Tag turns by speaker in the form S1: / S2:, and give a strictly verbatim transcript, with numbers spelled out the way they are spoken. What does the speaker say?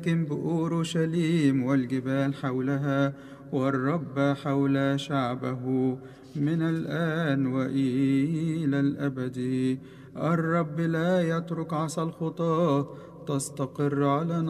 S1: بأورشليم والجبال حولها، والرب حول شعبه من الآن وإلى الأبد. الرب لا يترك عصا الخطاة تستقر على